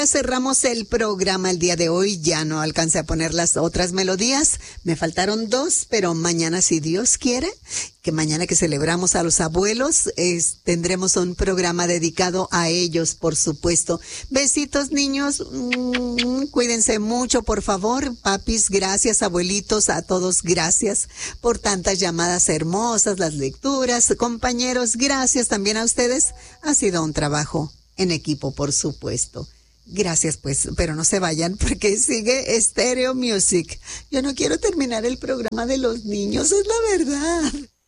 Cerramos el programa el día de hoy. Ya no alcancé a poner las otras melodías. Me faltaron dos, pero mañana, si Dios quiere, que mañana que celebramos a los abuelos, tendremos un programa dedicado a ellos, por supuesto. Besitos, niños. Cuídense mucho, por favor. Papis, gracias. Abuelitos, a todos, gracias por tantas llamadas hermosas, las lecturas. Compañeros, gracias también a ustedes. Ha sido un trabajo en equipo, por supuesto. Gracias, pues, pero no se vayan porque sigue Stereo Music. Yo no quiero terminar el programa de los niños, es la verdad.